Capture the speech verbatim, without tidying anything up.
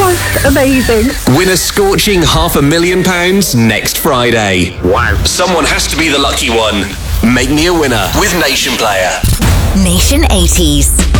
Oh, amazing. Win a scorching half a million pounds next Friday. Wow. Someone has to be the lucky one. Make me a winner with Nation Player. Nation eighties.